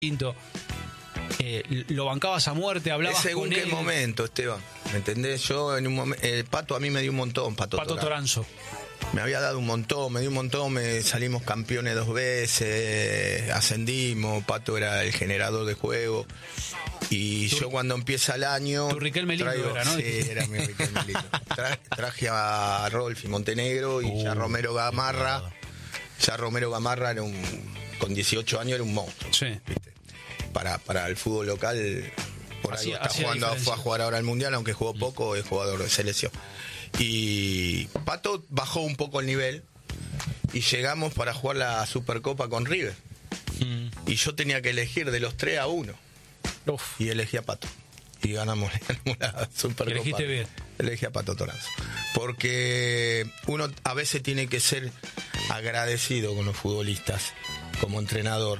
distinto. Lo bancabas a muerte, hablabas según con qué él. momento, Esteban. ¿Me entendés? Yo en un momento. El Pato a mí me dio un montón, Pato Toranzo. Me había dado un montón, me dio un montón, salimos campeones 2 veces, ascendimos, Pato era el generador de juego. Y yo cuando empieza el año... Tu Riquelme Lindo era, ¿no? Sí, era mi Riquelme Lindo. Traje a Rolfi Montenegro y ya Romero Gamarra. Ya Romero Gamarra era con 18 años era un monstruo. Sí. ¿Viste? Para el fútbol local, por ahí está jugando, fue a jugar ahora al Mundial, aunque jugó poco, es jugador de selección. Y Pato bajó un poco el nivel y llegamos para jugar la Supercopa con River. Y yo tenía que elegir de los 3 a 1. Y elegí a Pato. Y ganamos la Supercopa. Elegiste bien. Elegí a Pato Toranzo. Porque uno a veces tiene que ser agradecido con los futbolistas como entrenador.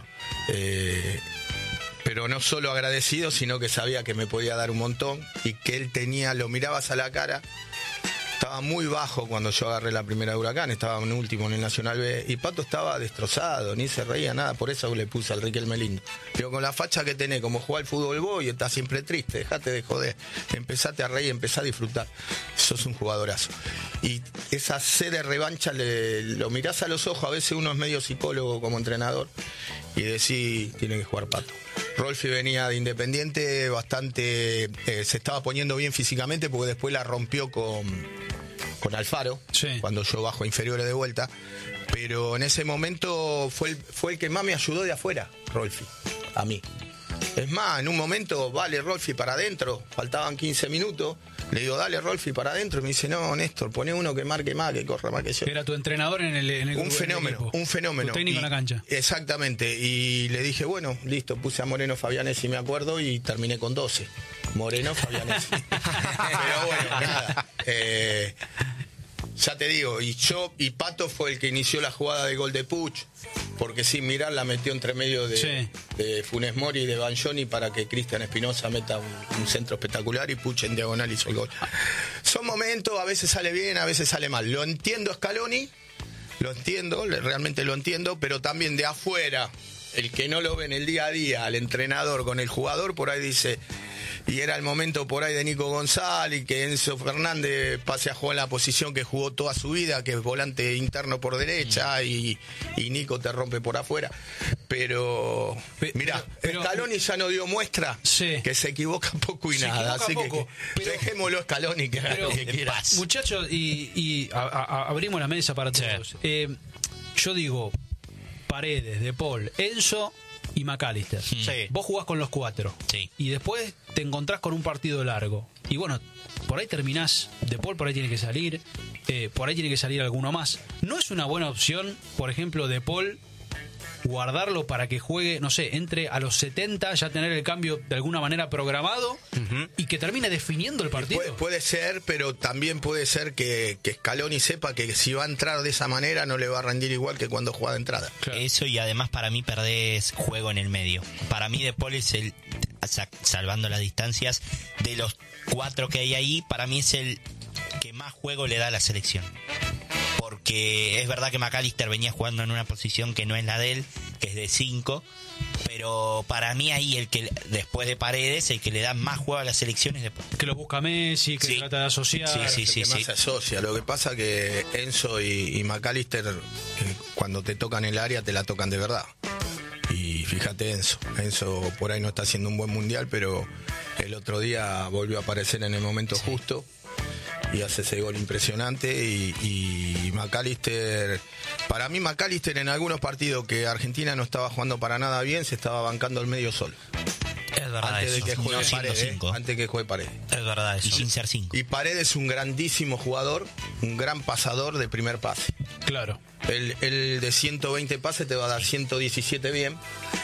Pero no solo agradecido, sino que sabía que me podía dar un montón y que él tenía, lo mirabas a la cara. Estaba muy bajo cuando yo agarré la primera de Huracán, estaba en último en el Nacional B y Pato estaba destrozado, ni se reía nada, por eso le puse al Riquelme Lindo. Pero con la facha que tenés, como jugar al fútbol vos y estás siempre triste, dejate de joder, empezate a reír, empezá a disfrutar, sos un jugadorazo. Y esa sed de revancha lo mirás a los ojos, a veces uno es medio psicólogo como entrenador y decís, tiene que jugar Pato. Rolfi venía de Independiente bastante, se estaba poniendo bien físicamente porque después la rompió con Alfaro, sí, cuando yo bajo a inferiores de vuelta, pero en ese momento fue el que más me ayudó de afuera, Rolfi, a mí. Es más, en un momento, vale, Rolfi para adentro, faltaban 15 minutos, le digo, dale, Rolfi para adentro, y me dice, no, Néstor, poné uno que marque más, que corra más que yo. Era tu entrenador en el un fenómeno. Tu técnico en la cancha. Exactamente, y le dije, bueno, listo, puse a Moreno Fabianesi, me acuerdo, y terminé con 12. Moreno Fabianesi. Pero bueno, nada. Ya te digo, y Pato fue el que inició la jugada de gol de Puch, porque sin mirar la metió entre medio de Funes Mori y de Banjoni para que Cristian Espinosa meta un centro espectacular y Puch en diagonal hizo el gol. Son momentos, a veces sale bien, a veces sale mal. Lo entiendo Scaloni, lo entiendo, realmente lo entiendo, pero también de afuera, el que no lo ve en el día a día, al entrenador con el jugador, por ahí dice... Y era el momento por ahí de Nico González, que Enzo Fernández pase a jugar en la posición que jugó toda su vida, que es volante interno por derecha, y Nico te rompe por afuera. Pero, mirá, Scaloni ya no dio muestra que se equivoca poco y nada. Así que dejémoslo Scaloni, que haga lo que quiera. Muchachos, y abrimos la mesa para todos. Yo digo, Paredes, De Paul, Enzo y McAllister. Sí. Vos jugás con los 4. Sí. Y después te encontrás con un partido largo. Y bueno, por ahí terminás. De Paul por ahí tiene que salir. Por ahí tiene que salir alguno más. ¿No es una buena opción, por ejemplo, De Paul, guardarlo para que juegue, no sé, entre a los 70, ya tener el cambio de alguna manera programado y que termine definiendo el partido? Puede ser, pero también puede ser que Scaloni sepa que si va a entrar de esa manera no le va a rendir igual que cuando juega de entrada. Claro. Eso, y además para mí perdés juego en el medio. Para mí De Paul es el, salvando las distancias, de los 4 que hay ahí, para mí es el que más juego le da a la selección. Porque es verdad que McAllister venía jugando en una posición que no es la de él, que es de 5, pero para mí ahí el que después de Paredes, el que le da más juego a las selecciones de... Que lo busca Messi, que trata de asociar. Sí. Más se asocia. Lo que pasa que Enzo y McAllister, cuando te tocan el área, te la tocan de verdad. Y fíjate, Enzo por ahí no está haciendo un buen mundial, pero el otro día volvió a aparecer en el momento justo y hace ese gol impresionante. Y McAllister, para mí McAllister en algunos partidos que Argentina no estaba jugando para nada bien, se estaba bancando el medio solo. Es verdad, antes eso. De que juegue Paredes, antes que juegue Paredes. Es verdad eso. Y sin ser 5. Y Paredes es un grandísimo jugador, un gran pasador de primer pase. Claro. El de 120 pases te va a dar 117 bien,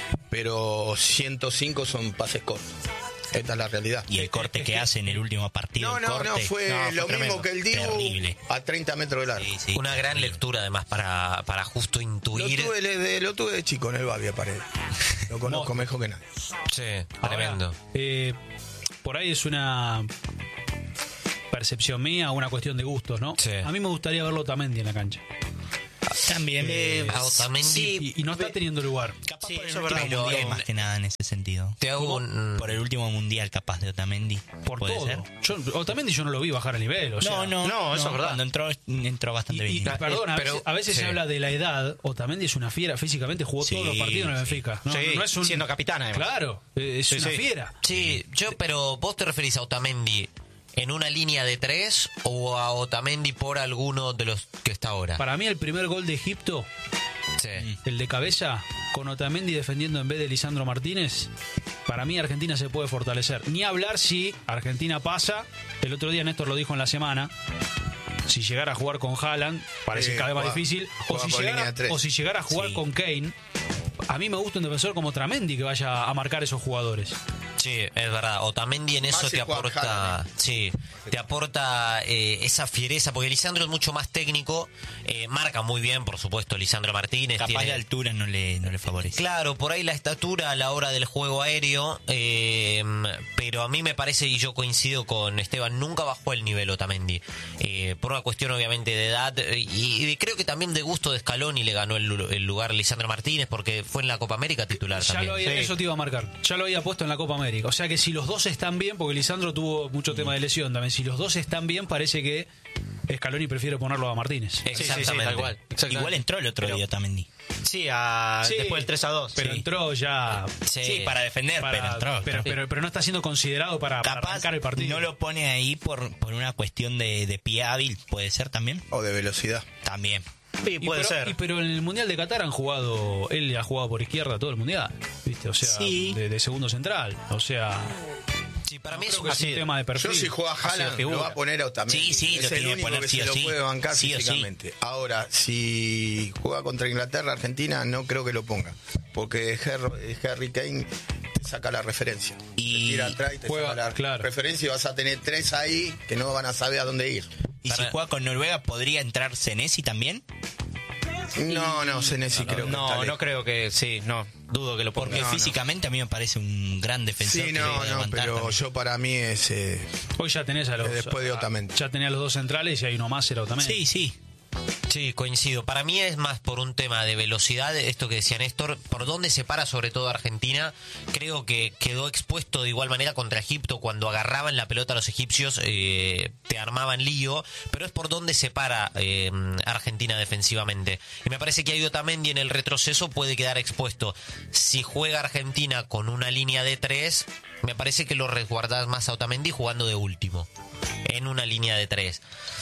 pero 105 son pases cortos. Esta es la realidad. Y el corte que hace en el último partido. No, fue lo tremendo. Mismo que el Dibu. Terrible. A 30 metros del arco. Sí. Una gran lectura, además, para justo intuir. Lo tuve de chico en el Bavia, Paredes. Lo conozco mejor que nadie. Sí, tremendo. Ahora, por ahí es una percepción mía, una cuestión de gustos, ¿no? Sí. A mí me gustaría verlo Otamendi en la cancha. También. A Otamendi. Y no está teniendo lugar. Capaz Sí, por el eso es último verdad, mundial, pero más que nada en ese sentido. Te hago Por el último mundial capaz de Otamendi. Por ¿Puede todo. ser? Otamendi yo no lo vi bajar el nivel. O sea, no, eso es verdad. Cuando entró bastante bien. Perdón, pero- a veces sí. se habla de la edad. Otamendi es una fiera físicamente, jugó Sí, todos los partidos en el sí. Benfica. No, Sí, no es un, siendo capitán, además. Claro, es una fiera. Sí, pero vos te referís a Otamendi en una línea de 3 o a Otamendi por alguno de los que está ahora. Para mí el primer gol de Egipto, Sí. el de cabeza, con Otamendi defendiendo en vez de Lisandro Martínez, para mí Argentina se puede fortalecer. Ni hablar si Argentina pasa, el otro día Néstor lo dijo en la semana, si llegara a jugar con Haaland, parece cada vez más juega- difícil, juega con si llegara a jugar Sí. con Kane, a mí me gusta un defensor como Tramendi que vaya a marcar esos jugadores. Sí, es verdad. Otamendi en Más eso si te juega aporta, Haaland, sí, te aporta esa fiereza, porque Lisandro es mucho más técnico, marca muy bien, por supuesto, Lisandro Martínez. Capaz tiene- de altura no le favorece. Claro, por ahí la estatura a la hora del juego aéreo, pero a mí me parece, y yo coincido con Esteban, nunca bajó el nivel Otamendi, por una cuestión obviamente de edad, y creo que también de gusto de Scaloni le ganó el lugar Lisandro Martínez, porque fue en la Copa América titular Ya también. lo había, eso te iba a marcar. Ya lo había puesto en la Copa América. O sea que si los dos están bien, porque Lisandro tuvo mucho tema de lesión también, si los dos están bien, parece que Scaloni prefiere ponerlo a Martínez. Exactamente. tal cual. Exactamente. Igual entró el otro día Otamendi. Sí, Sí, después del 3-2. Pero Sí. entró ya. Sí, para defender, pero entró. Pero no está siendo considerado para Capaz arrancar el partido. no lo pone ahí por una cuestión de pie hábil, puede ser también. O de velocidad. También. Sí, Y puede ser. pero en el Mundial de Qatar él ha jugado por izquierda todo el Mundial, ¿viste? O sea, Sí. de segundo central. O sea, Sí, para mí creo es que es un tema de perfil. Yo si juega Haaland lo va a poner a Otamendi. Sí, es lo el tiene que único poner que sí se o lo sí. puede bancar Sí o sí. físicamente. Ahora, si juega contra Inglaterra, Argentina, no creo que lo ponga. Porque Harry Kane te saca la referencia. Y te tira atrás y te juega, saca la claro. referencia y vas a tener 3 ahí que no van a saber a dónde ir. Y si juega con Noruega, ¿podría entrar Senesi también? No, Senesi creo que está No, lejos. no creo que. Sí, no. Dudo que lo ponga. Porque No, físicamente a mí me parece un gran defensor. Sí, que no, debe aguantar pero también. yo para mí es... Hoy ya tenés a los. después de Otamendi. Ya tenés a los dos centrales y hay uno más, era Otamendi. Sí, sí. Sí, coincido. Para mí es más por un tema de velocidad, esto que decía Néstor, por dónde se para sobre todo Argentina. Creo que quedó expuesto de igual manera contra Egipto cuando agarraban la pelota a los egipcios, te armaban lío, pero es por dónde se para Argentina defensivamente. Y me parece que ahí Otamendi en el retroceso puede quedar expuesto. Si juega Argentina con una línea de 3, me parece que lo resguardás más a Otamendi jugando de último, en una línea de 3.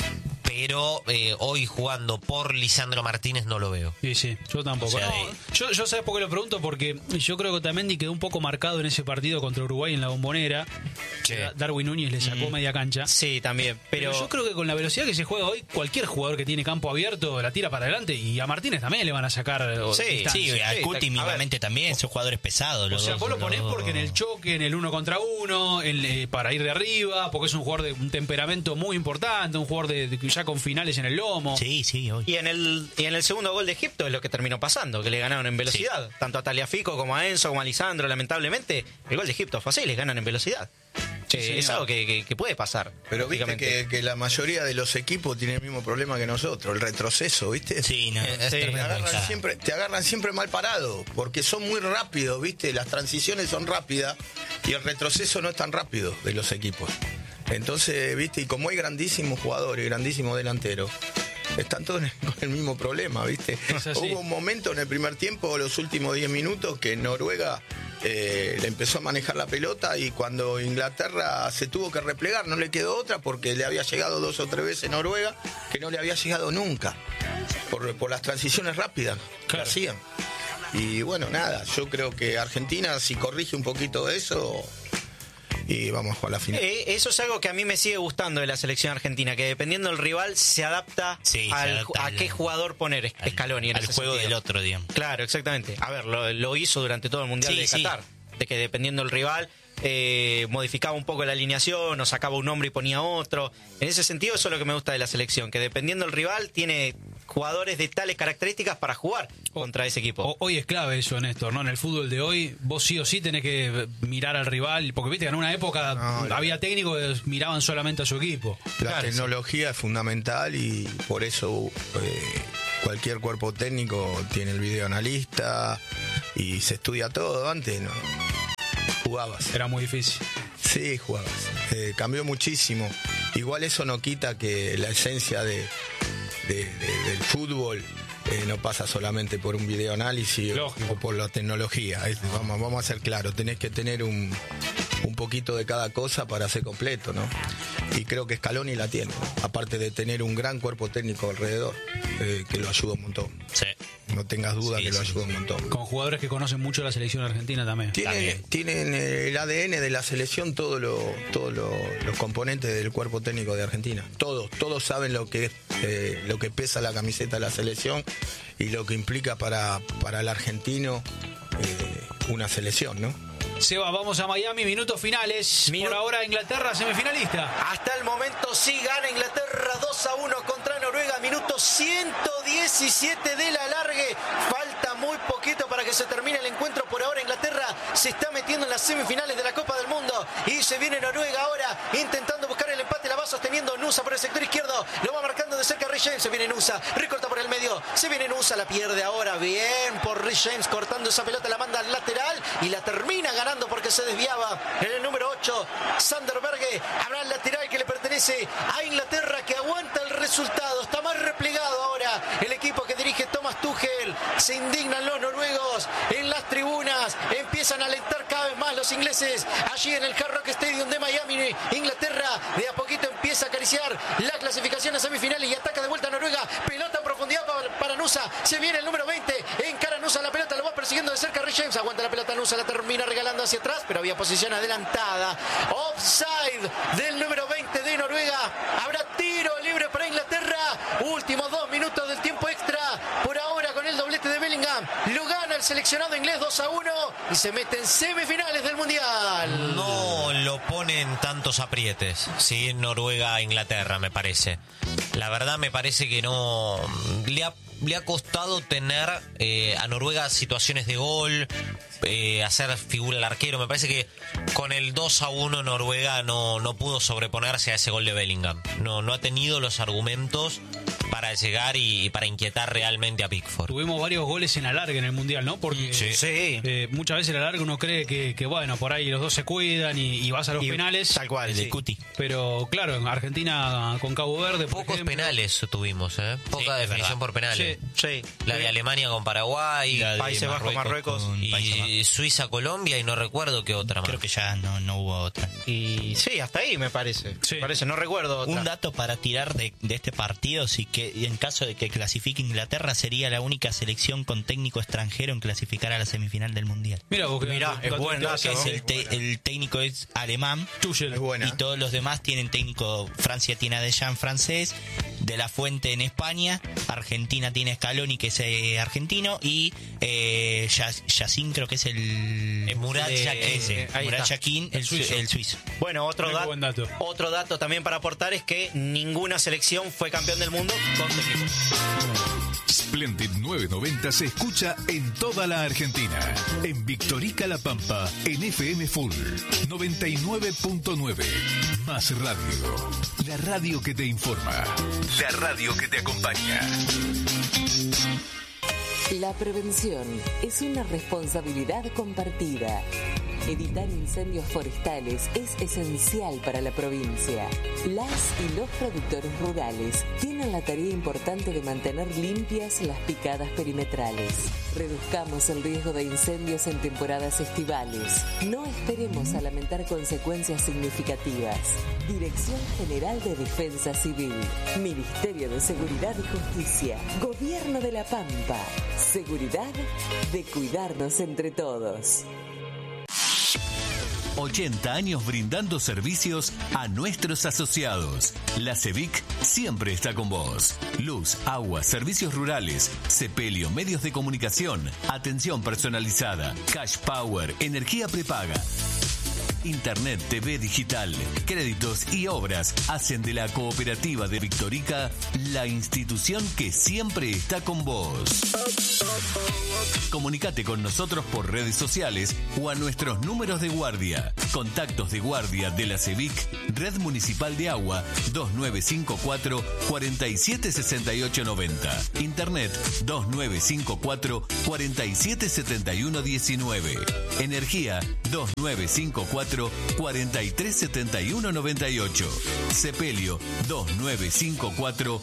Pero hoy jugando por Lisandro Martínez no lo veo. Sí, yo tampoco. O sea, No, yo sabes por qué lo pregunto, porque yo creo que Otamendi quedó un poco marcado en ese partido contra Uruguay en la Bombonera. Sí. Darwin Núñez le sacó media cancha. Sí, también. Pero yo creo que con la velocidad que se juega hoy, cualquier jugador que tiene campo abierto la tira para adelante, y a Martínez también le van a sacar distancia. Sí, al Sí, Cuti a mínimamente también, son jugadores pesados. O Los sea, dos, vos lo los ponés dos. porque en el choque, en el 1 contra 1, para ir de arriba, porque es un jugador de un temperamento muy importante, un jugador ya con finales en el lomo. Sí, hoy. Y en el segundo gol de Egipto es lo que terminó pasando, que le ganaron en velocidad. Tanto a Taliafico como a Enzo como a Lisandro, lamentablemente, el gol de Egipto fue así, les ganan en velocidad. Es algo que puede pasar. Pero viste prácticamente. que la mayoría de los equipos tienen el mismo problema que nosotros, el retroceso, ¿viste? Sí, no. Sí, Te agarran siempre mal parado, porque son muy rápidos, ¿viste? Las transiciones son rápidas y el retroceso no es tan rápido de los equipos. Entonces, ¿viste? Y como hay grandísimos jugadores, grandísimos delanteros, están todos con el mismo problema, ¿viste? Es así. Hubo un momento en el primer tiempo, los últimos 10 minutos, que Noruega le empezó a manejar la pelota y cuando Inglaterra se tuvo que replegar, no le quedó otra porque le había llegado 2 o 3 veces Noruega, que no le había llegado nunca, por las transiciones rápidas que hacían. Y bueno, nada, yo creo que Argentina, si corrige un poquito eso, y vamos a la final. Eso es algo que a mí me sigue gustando de la selección argentina, que dependiendo del rival se adapta, Sí, se adapta a qué jugador poner Scaloni en al ese juego sentido. del otro, digamos. Claro, exactamente. A ver, lo hizo durante todo el Mundial Sí, de sí. Qatar, de que dependiendo del rival modificaba un poco la alineación o sacaba un hombre y ponía otro. En ese sentido eso es lo que me gusta de la selección, que dependiendo del rival tiene jugadores de tales características para jugar contra ese equipo. Hoy es clave eso, Néstor, ¿no? En el fútbol de hoy, vos sí o sí tenés que mirar al rival, porque viste que en una época había técnicos que miraban solamente a su equipo. La tecnología es fundamental y por eso cualquier cuerpo técnico tiene el videoanalista y se estudia todo. Antes no jugabas. Era muy difícil. Sí, jugabas. Cambió muchísimo. Igual eso no quita que la esencia del fútbol no pasa solamente por un videoanálisis o por la tecnología. Vamos a ser claros, tenés que tener un poquito de cada cosa para ser completo, ¿no? Y creo que Scaloni la tiene, ¿no? Aparte de tener un gran cuerpo técnico alrededor, que lo ayuda un montón. Sí. No tengas duda que lo ayuda un montón. Con jugadores que conocen mucho la selección argentina también. Tienen el ADN de la selección, todos los componentes del cuerpo técnico de Argentina. Todos saben lo que pesa la camiseta de la selección y lo que implica para el argentino una selección, ¿no? Seba, vamos a Miami, minutos finales. Por ahora Inglaterra semifinalista. Hasta el momento sí gana Inglaterra 2-1 contra Noruega, minuto 117 del alargue. Falta muy poquito para que se termine el encuentro. Por ahora Inglaterra se está metiendo en las semifinales de la Copa del Mundo y se viene Noruega ahora intentando buscar el empate. La va sosteniendo Nusa por el sector izquierdo, lo va marcando de cerca Rhys James. Se viene Nusa, recorta por el medio, se viene Nusa, la pierde ahora. Bien por Rhys James, cortando esa pelota, la manda al lateral y la termina ganando porque se desviaba en el número 8 Sander Berge. Habrá el lateral que le pertenece a Inglaterra, que aguanta el resultado. Está más replegado ahora el equipo que dirige Thomas Tuchel. Se indignan los noruegos en las tribunas, empiezan a alentar cada vez más los ingleses allí en el Hard Rock Stadium de Miami. Inglaterra de a poquito empieza a acariciar la clasificación a semifinales y ataca de vuelta a Noruega. Pelota en profundidad para Nusa, se viene el número 20, encara Nusa la pelota, lo va persiguiendo de cerca Rhys James, aguanta la pelota Nusa, la termina regalando hacia atrás, pero había posición adelantada. Offside del número 20 de Noruega. Habrá tiro libre para Inglaterra. Últimos 2 minutos del tiempo extra. Por ahora con el doblete de Bellingham. Lo gana el seleccionado inglés 2-1 y se mete en semifinales del Mundial. No lo ponen tantos aprietes, ¿sí? Noruega a Inglaterra, me parece. La verdad me parece que no... Le ha costado tener a Noruega situaciones de gol, hacer figura el arquero. Me parece que con el 2-1 Noruega no pudo sobreponerse a ese gol de Bellingham. No ha tenido los argumentos para llegar y para inquietar realmente a Pickford. Tuvimos varios goles en alargue en el Mundial, ¿no? Porque muchas veces en alargue uno cree que bueno, por ahí los dos se cuidan y vas a los penales. Tal cual, el de Cuti. Pero claro, en Argentina con Cabo Verde, por pocos ejemplo, penales tuvimos, poca definición por penales. Sí. La de Alemania con Paraguay, la de Países Bajos, Marruecos y Suiza, Colombia y no recuerdo qué otra más. Creo que ya no hubo otra. Y sí, hasta ahí me parece. Sí. No recuerdo otra. Un dato para tirar de este partido, sí, que en caso de que clasifique Inglaterra, sería la única selección con técnico extranjero en clasificar a la semifinal del Mundial. Mirá, es buen dato. El técnico es alemán. Tuchel. Es buena. Y todos los demás tienen técnico. Francia tiene a Deschamps, francés, De La Fuente en España, Argentina tiene Scaloni, que es argentino, y Yacine, creo que es el Murat Yakin. Murat Yakin, el suizo. Bueno, otro buen dato. Otro dato también para aportar es que ninguna selección fue campeón del mundo con técnico. Splendid 990 se escucha en toda la Argentina. En Victorica La Pampa, en FM Full 99.9. Más radio. La radio que te informa. La radio que te acompaña. La prevención es una responsabilidad compartida. Evitar incendios forestales es esencial para la provincia. Las y los productores rurales tienen la tarea importante de mantener limpias las picadas perimetrales. Reduzcamos el riesgo de incendios en temporadas estivales. No esperemos a lamentar consecuencias significativas. Dirección General de Defensa Civil, Ministerio de Seguridad y Justicia, Gobierno de La Pampa. Seguridad de cuidarnos entre todos. 80 años brindando servicios a nuestros asociados. La CEVIC siempre está con vos. Luz, agua, servicios rurales, sepelio, medios de comunicación, atención personalizada, cash power, energía prepaga. Internet, TV digital, créditos y obras hacen de la Cooperativa de Victorica la institución que siempre está con vos. Comunicate con nosotros por redes sociales o a nuestros números de guardia. Contactos de guardia de la CEVIC, Red Municipal de Agua, 2954 476890. Internet 2954 477119. Energía 2954 437198. Sepelio 2954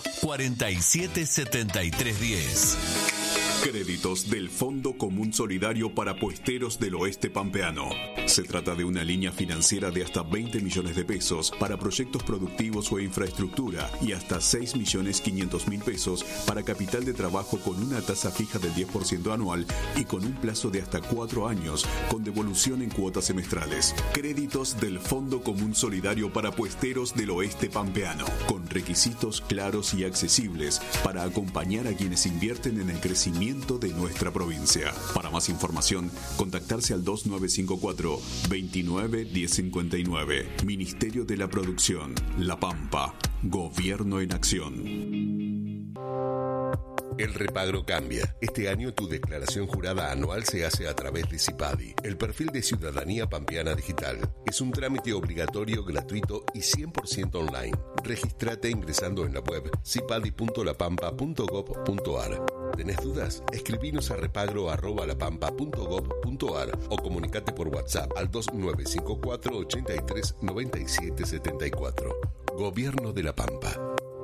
477310. Créditos del Fondo Común Solidario para Puesteros del Oeste Pampeano. Se trata de una línea financiera de hasta 20 millones de pesos para proyectos productivos o infraestructura y hasta 6.500.000 pesos para capital de trabajo con una tasa fija del 10% anual y con un plazo de hasta 4 años con devolución en cuotas semestrales. Créditos del Fondo Común Solidario para Puesteros del Oeste Pampeano, con requisitos claros y accesibles para acompañar a quienes invierten en el crecimiento de nuestra provincia. Para más información, contactarse al 2954 29 1059. Ministerio de la Producción, La Pampa. Gobierno en acción. El repagro cambia. Este año tu declaración jurada anual se hace a través de CIPADI, el perfil de Ciudadanía Pampeana Digital. Es un trámite obligatorio, gratuito y 100% online. Regístrate ingresando en la web cipadi.lapampa.gov.ar. ¿Tenés dudas? Escribinos a repagro@lapampa.gov.ar o comunicate por WhatsApp al 2954 83 97 74. Gobierno de La Pampa.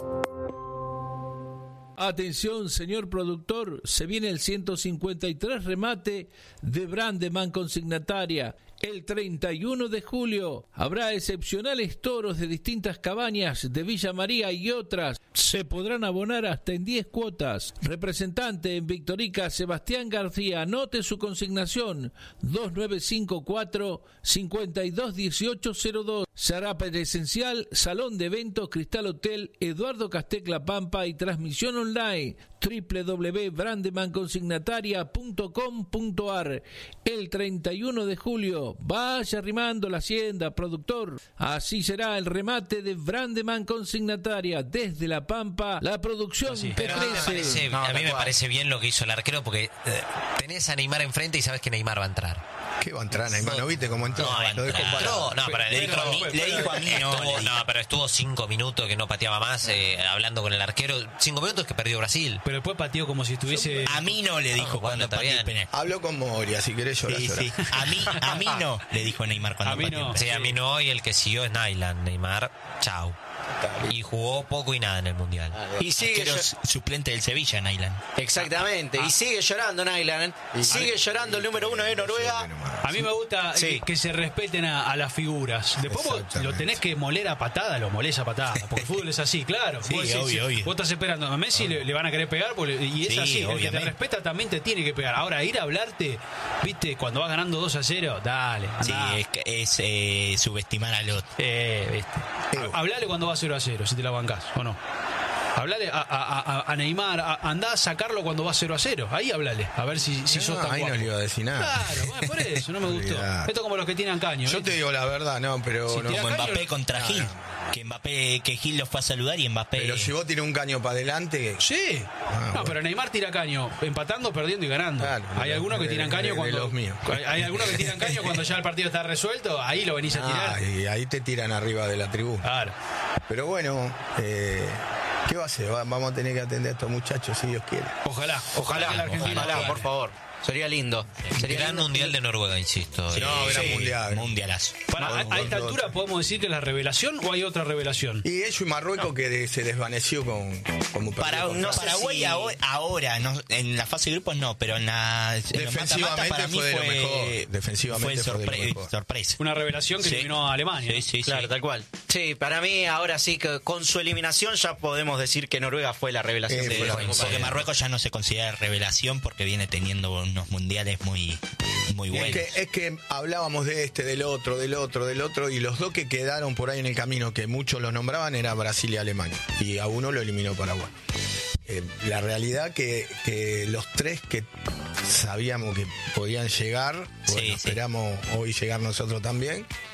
Atención, señor productor, se viene el 153 remate de Brandeman Consignataria. El 31 de julio habrá excepcionales toros de distintas cabañas de Villa María y otras. Se podrán abonar hasta en 10 cuotas. Representante en Victorica, Sebastián García. Anote su consignación: 2954 521802. Se hará presencial, Salón de Eventos, Cristal Hotel, Eduardo Castec La Pampa y transmisión online www.brandemanconsignataria.com.ar. El 31 de julio, vaya arrimando la hacienda, productor. Así será el remate de Brandeman Consignataria. Desde La Pampa, la producción que crece. A mí me parece bien lo que hizo el arquero, porque tenés a Neymar enfrente y sabes que Neymar va a entrar. ¿Qué va a entrar Neymar? ¿No viste cómo entró? Le dijo a mí, no. Pero estuvo 5 minutos que no pateaba más, pateando con el arquero. 5 minutos que perdió Brasil. Pero después pateó como si estuviese... A mí no le dijo cuando pateó el penal. Habló con Moria, si querés llorar. Sí. A mí no, le dijo Neymar cuando pateó. No. Sí, a mí no, y el que siguió es Nyland. Neymar, chau. Y jugó poco y nada en el Mundial. Y sigue suplente del Sevilla, Nyland. Exactamente. Y sigue llorando Nyland. Sigue llorando el número 1 de Noruega. A mí me gusta que se respeten a las figuras. Después vos lo tenés que moler a patada, lo molés a patada. Porque el fútbol es así, claro. Sí, vos, obvio. Vos estás esperando a Messi, le van a querer pegar y es así. El que te respeta también te tiene que pegar. Ahora, ir a hablarte, viste, cuando vas ganando 2-0, dale. Andá. Sí, es subestimar al otro. Viste. Hablale cuando va 0-0, si te la bancás, ¿o no? Hablale a Neymar, andá a sacarlo cuando va 0-0. Ahí hablale, a ver si sos tan ahí guapo. no le iba a decir nada. Claro, por eso, no me gustó. Esto es como los que tiran caño. Yo te digo la verdad, no, pero... Si no, Como Mbappé contra Gil. Que Gil lo fue a saludar y Mbappé... Pero si vos tirás un caño para adelante... Sí. Bueno. Pero Neymar tira caño empatando, perdiendo y ganando. Claro, hay algunos que tiran caño cuando... los míos. Hay algunos que tiran caño cuando ya el partido está resuelto, ahí lo venís a tirar. Y ahí te tiran arriba de la tribuna. Claro. Pero bueno, ¿qué va a hacer? Vamos a tener que atender a estos muchachos, si Dios quiere. Ojalá que la Argentina gane. Por favor. Sería lindo. Sería Gran lindo. Mundial de Noruega, insisto. No, gran mundial. Mundialazo. ¿A esta altura podemos decir que es la revelación o hay otra revelación? Y ellos y Marruecos que se desvaneció como Paraguay ahora, no, en la fase de grupos no, pero en los mata-mata para mí fue de lo mejor. Defensivamente fue de lo mejor. sorpresa. Una revelación que eliminó a Alemania. Sí, Claro, tal cual. Sí, para mí ahora sí que con su eliminación ya podemos decir que Noruega fue la revelación de la Copa. Porque Marruecos ya no se considera revelación porque viene teniendo unos mundiales muy buenos. Es que hablábamos de del otro, y los dos que quedaron por ahí en el camino, que muchos los nombraban, era Brasil y Alemania. Y a uno lo eliminó Paraguay. La realidad que los tres que sabíamos que podían llegar, bueno, esperamos hoy llegar nosotros también.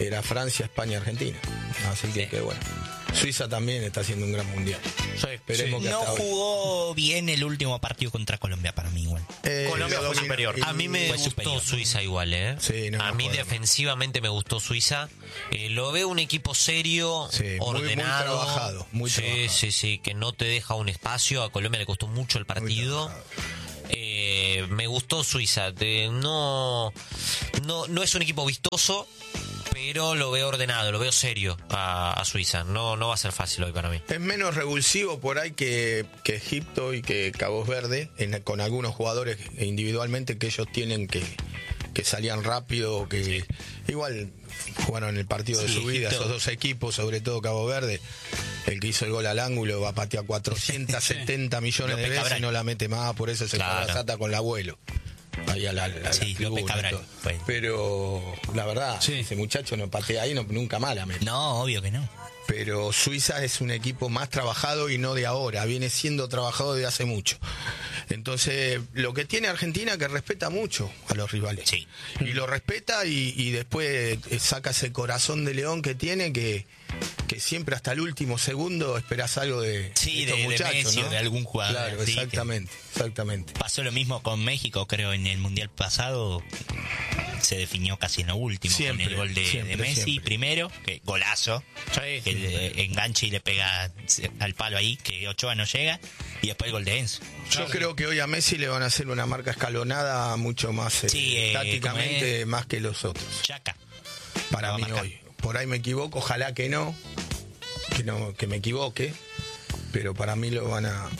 era Francia, España, Argentina. Así que bueno. Suiza también está haciendo un gran mundial. Esperemos que no hasta jugó bien el último partido contra Colombia para mí igual. Colombia fue superior. A mí me gustó superior. Suiza igual, ¿eh? Sí, no, a mí joder, defensivamente me gustó Suiza. Lo veo un equipo serio, ordenado. Muy trabajado. Muy trabajado. Sí, que no te deja un espacio. A Colombia le costó mucho el partido. Me gustó Suiza. No es un equipo vistoso, pero lo veo ordenado, lo veo serio a Suiza. No va a ser fácil hoy para mí. Es menos revulsivo por ahí que Egipto y que Cabo Verde, con algunos jugadores individualmente que ellos tienen que salían rápido, que igual jugaron el partido de su vida, esos dos equipos, sobre todo Cabo Verde. El que hizo el gol al ángulo va a patear 470 millones de veces y no la mete más, por eso se sata con el abuelo. Ahí a la López Cabral. Pero la verdad, ese muchacho no patea ahí, nunca más la mete. No, obvio que no. Pero Suiza es un equipo más trabajado y no de ahora, viene siendo trabajado desde hace mucho. Entonces, lo que tiene Argentina es que respeta mucho a los rivales. Sí. Y lo respeta y después saca ese corazón de león que tiene que siempre hasta el último segundo esperás algo de estos muchachos, de Messi, ¿no? o de algún jugador. Claro, Sí, exactamente. Pasó lo mismo con México, creo, en el Mundial pasado. Se definió casi en lo último Siempre, con el gol de Messi primero, que golazo, que engancha y le pega al palo ahí, que Ochoa no llega, y después el gol de Enzo. Yo creo que hoy a Messi le van a hacer una marca escalonada mucho más tácticamente, más que los otros. Chaca. Para mí hoy. Por ahí me equivoco, ojalá que me equivoque, pero para mí lo van a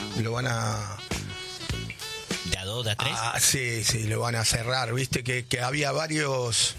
¿De a 2, de a 3? Sí, lo van a cerrar. Viste que había varios.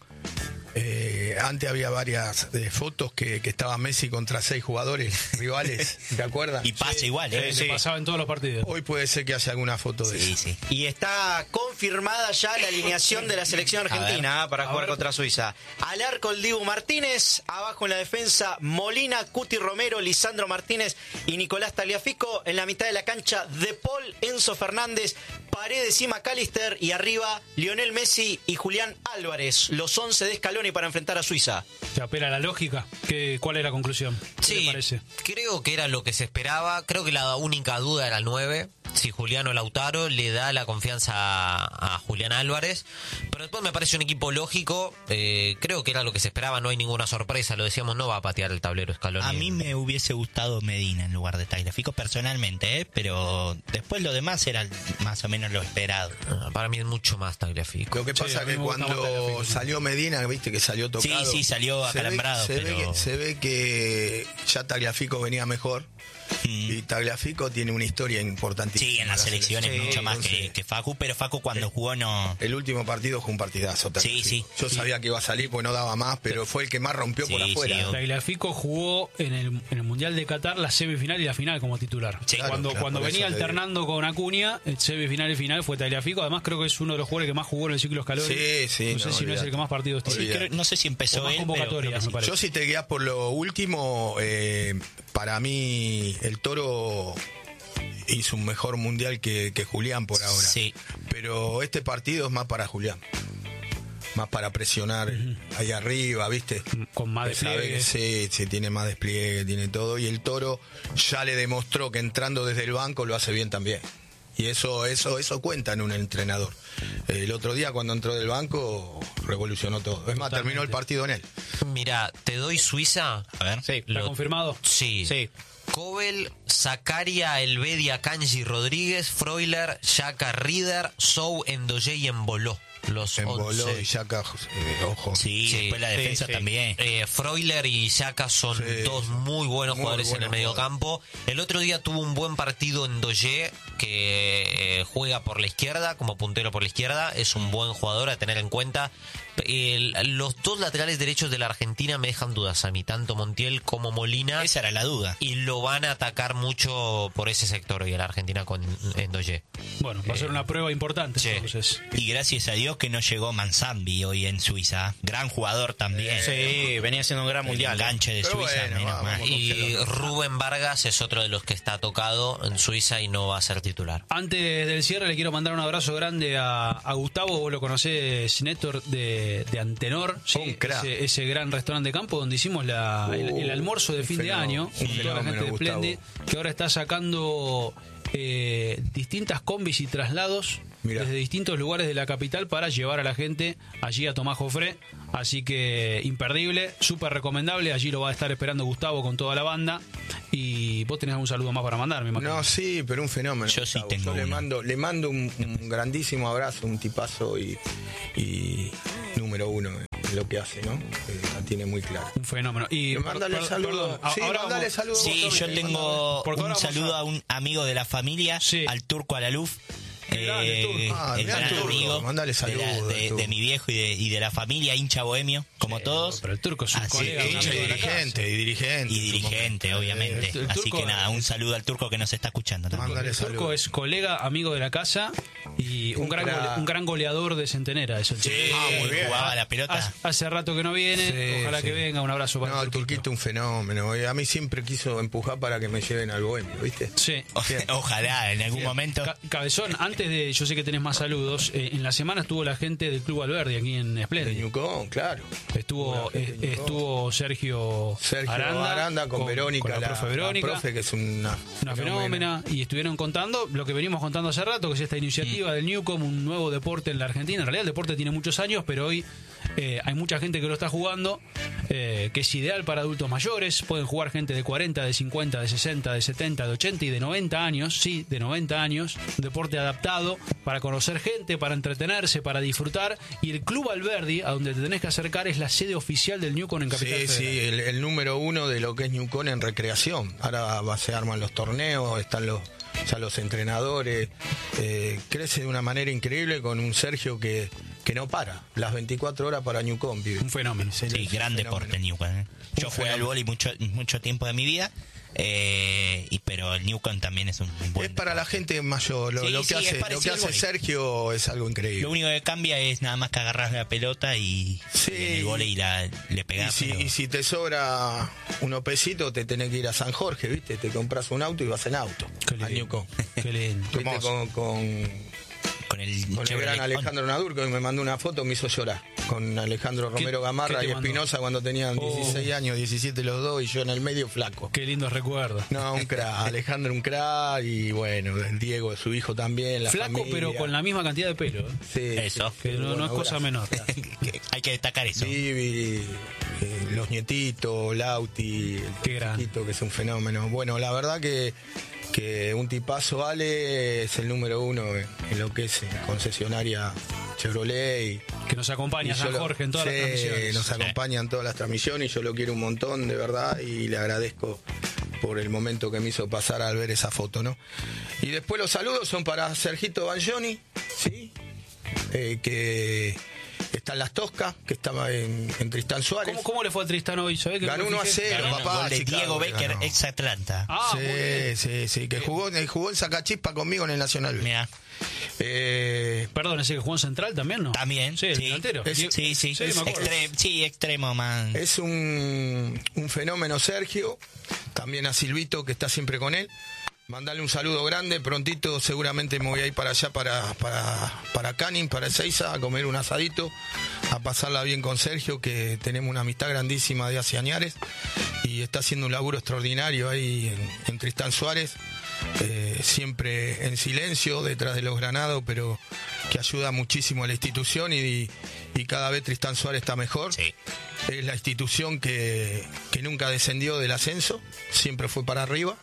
Antes había varias fotos que estaba Messi contra 6 jugadores rivales, ¿te acuerdas? Y pasa igual, pasaba en todos los partidos. Hoy puede ser que haya alguna foto de eso. Sí. Y está confirmada ya la alineación de la selección argentina para jugar contra Suiza. Al arco el Dibu Martínez, abajo en la defensa Molina, Cuti Romero, Lisandro Martínez y Nicolás Tagliafico. En la mitad de la cancha De Paul, Enzo Fernández, Paredes y McAllister, y arriba Lionel Messi y Julián Álvarez. Los 11 de Scaloni para enfrentar a Suiza. ¿Te apela la lógica? ¿Cuál es la conclusión? ¿Qué te parece? Creo que era lo que se esperaba. Creo que la única duda era el 9. Si Julián o Lautaro, le da la confianza a Julián Álvarez. Pero después me parece un equipo lógico. Creo que era lo que se esperaba. No hay ninguna sorpresa. Lo decíamos, no va a patear el tablero Scaloni. A mí me hubiese gustado Medina en lugar de Tagliafico personalmente, pero después lo demás era más o menos lo esperado. Para mí es mucho más Tagliafico. Lo que pasa es que cuando salió Medina, viste que salió tocado. Sí, salió acalambrado. Se ve que ya Tagliafico venía mejor. Y Tagliafico tiene una historia importantísima. Sí, en las selecciones mucho más que Facu, pero Facu cuando jugó no... El último partido fue un partidazo. Sí. Yo sabía que iba a salir porque no daba más, pero fue el que más rompió por afuera. Tagliafico jugó en el Mundial de Qatar la semifinal y la final como titular. Sí, cuando venía alternando con Acuña, semifinal y final fue Tagliafico. Además creo que es uno de los jugadores que más jugó en el ciclo Scaloni. Sí. No sé si no es el que más partidos tiene. No sé si empezó él, pero yo si te guías por lo último, para mí el Toro hizo un mejor mundial que Julián por ahora. Sí. Pero este partido es más para Julián. Más para presionar ahí arriba, ¿viste? Con más despliegue. Sí, tiene más despliegue, tiene todo. Y el Toro ya le demostró que entrando desde el banco lo hace bien también. Y eso cuenta en un entrenador. El otro día cuando entró del banco revolucionó todo. Es más, terminó el partido en él. Mira, te doy Suiza. A ver. Sí, ¿lo confirmado? Sí. Kobel, Zakaria, Elvedia, Kanji, Rodríguez, Freuler, Xhaka, Rieder, Sou, Endoye y Emboló. Los Emboló 11. y Xhaka, ojo. Sí, después la defensa también. Freuler y Xhaka son dos muy buenos jugadores en el mediocampo. El otro día tuvo un buen partido Endoye, que juega por la izquierda, como puntero por la izquierda. Es un buen jugador a tener en cuenta. Los dos laterales derechos de la Argentina me dejan dudas a mí, tanto Montiel como Molina. Esa era la duda. Y lo van a atacar mucho por ese sector hoy a la Argentina con Endoye. Bueno, va a ser una prueba importante entonces. Y gracias a Dios que no llegó Manzambi hoy en Suiza. Gran jugador también. Sí, venía siendo un gran mundial. El enganche de Suiza, menos mal. Y Rubén Vargas es otro de los que está tocado en Suiza y no va a ser titular. Antes del cierre le quiero mandar un abrazo grande a Gustavo, vos lo conocés, Néstor, de Antenor, ¿sí? ese gran restaurante de campo donde hicimos el almuerzo de fin de año con toda la gente de Splendid, que ahora está sacando distintas combis y traslados desde distintos lugares de la capital para llevar a la gente allí a Tomás Jofré. Así que imperdible, súper recomendable. Allí lo va a estar esperando Gustavo con toda la banda. Y vos tenés un saludo más para mandar, me imagino. No, sí, pero un fenómeno. Yo sí tengo le mando un grandísimo abrazo, un tipazo y número uno en lo que hace, ¿no? La tiene muy clara. Un fenómeno. Y mándale saludos. Sí, mándale saludos. Sí, yo tengo un saludo a un amigo de la familia, al Turco Alaluf. El gran amigo de mi viejo y de la familia, hincha bohemio, como todos. Pero el Turco es un colega, hincha y dirigente, obviamente. Así que nada, un saludo al Turco que nos está escuchando también. El Turco es colega, amigo de la casa y un gran goleador de Centenera. Es el muy bien. Jugaba la pelota. Hace rato que no viene, ojalá que venga. Un abrazo para el Turquito, un fenómeno. A mí siempre quiso empujar para que me lleven al bohemio, ¿viste? Sí. Ojalá en algún momento. Cabezón, yo sé que tenés más saludos. En la semana estuvo la gente del Club Alberdi aquí en Splendid. De Ñucón, claro. Estuvo Sergio Aranda con Verónica, la profe Verónica, profe, que es una fenómena. Y estuvieron contando lo que venimos contando hace rato, que es esta iniciativa del Newcom, un nuevo deporte en la Argentina. En realidad el deporte tiene muchos años, pero hoy hay mucha gente que lo está jugando, que es ideal para adultos mayores. Pueden jugar gente de 40, de 50, de 60, de 70, de 80 y de 90 años. Sí, de 90 años. Un deporte adaptado para conocer gente, para entretenerse, para disfrutar. Y el Club Alberdi, a donde te tenés que acercar, es la sede oficial del Newcom en Capital Federal. Sí, el número uno de lo que es Newcom en recreación. Ahora se arman los torneos, están los entrenadores. Crece de una manera increíble con un Sergio que no para. Las 24 horas para Newcom vive. Un fenómeno. Sí, gran deporte el Newcom. Yo jugué al vóley mucho tiempo de mi vida. Pero el Newcom también es un buen. Es para la gente mayor. Lo que hace Sergio es algo increíble. Lo único que cambia es nada más que agarrar la pelota y en el vóley le pegás. Y si te sobra unos pesitos, te tenés que ir a San Jorge, ¿viste? Te compras un auto y vas en auto. Al Newcom. Qué lindo. Con el gran Alejandro Nadur, que me mandó una foto, me hizo llorar. Con Alejandro Romero Gamarra y Espinosa cuando tenían 16 años, 17 los dos, y yo en el medio flaco. Qué lindos recuerdos. No, un crack. Alejandro un crack, y bueno, Diego, su hijo también, la flaco, familia. Pero con la misma cantidad de pelo. Sí, eso. Que no es cosa menor. Hay que destacar eso. Vivi, los nietitos, Lauti, el chiquito, que es un fenómeno. Bueno, la verdad que un tipazo. Ale es el número uno en lo que es concesionaria Chevrolet, que nos acompaña San Jorge en todas las transmisiones. Nos acompaña en todas las transmisiones, y yo lo quiero un montón, de verdad, y le agradezco por el momento que me hizo pasar al ver esa foto, ¿no? Y después los saludos son para Sergito Banjoni, ¿sí? Que está en Las Toscas, que estaba en Tristán Suárez. ¿Cómo le fue a Tristán hoy? Ganó 1-0, papá. Gol de Diego Becker, ex Atlanta. Sí, que jugó en Sacachispa conmigo en el Nacional B. Mira. Perdón, ese que jugó en Central también, ¿no? También. Sí, el delantero. Sí, extremo, man. Es un fenómeno, Sergio. También a Silvito, que está siempre con él. Mandale un saludo grande. Prontito seguramente me voy a ir para allá, para Canning, para Ezeiza, a comer un asadito, a pasarla bien con Sergio, que tenemos una amistad grandísima de hace añares, y está haciendo un laburo extraordinario ahí en Tristán Suárez, siempre en silencio detrás de los granados, pero que ayuda muchísimo a la institución, y cada vez Tristán Suárez está mejor. Sí. Es la institución que nunca descendió del ascenso, siempre fue para arriba.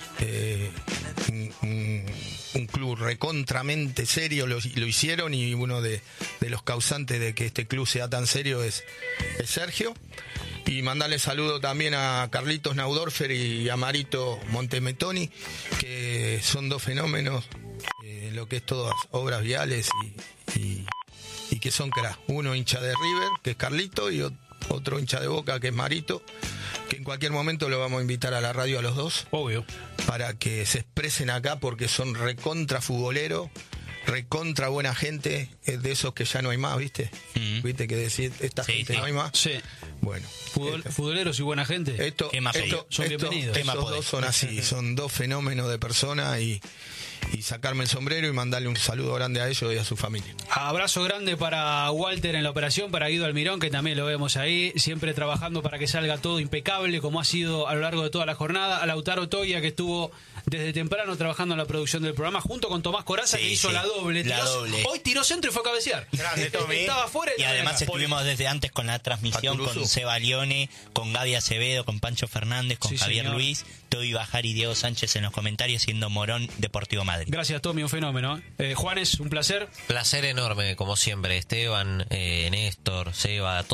Un club recontramente serio lo hicieron, y uno de los causantes de que este club sea tan serio es Sergio. Y mandarle saludo también a Carlitos Naudorfer y a Marito Montemetoni, que son dos fenómenos, lo que es todas obras viales, y que son crack. Uno hincha de River, que es Carlito, y otro hincha de Boca, que es Marito, que en cualquier momento lo vamos a invitar a la radio a los dos. Obvio. Para que se expresen acá, porque son recontra futboleros, recontra buena gente, es de esos que ya no hay más, ¿viste? ¿Viste que decir, esta gente no hay más? Sí. Bueno. Futboleros y buena gente. Son bienvenidos. Estos dos son así, son dos fenómenos de personas, y y sacarme el sombrero y mandarle un saludo grande a ellos y a su familia. Abrazo grande para Walter en la operación, para Guido Almirón, que también lo vemos ahí, siempre trabajando para que salga todo impecable, como ha sido a lo largo de toda la jornada. A Lautaro Toya, que estuvo desde temprano trabajando en la producción del programa, junto con Tomás Coraza, que hizo la doble. Hoy tiró centro y fue a cabecear. Grande, Tommy. Estaba afuera y además estuvimos desde antes con la transmisión con Seba Lione, con Gaby Acevedo, con Pancho Fernández, con Javier Luis, Toby Bajar y Diego Sánchez en los comentarios, siendo Morón Deportivo Madrid. Gracias, Tommy, un fenómeno. Juanes, un placer. Placer enorme, como siempre. Esteban, Néstor, Seba, todos.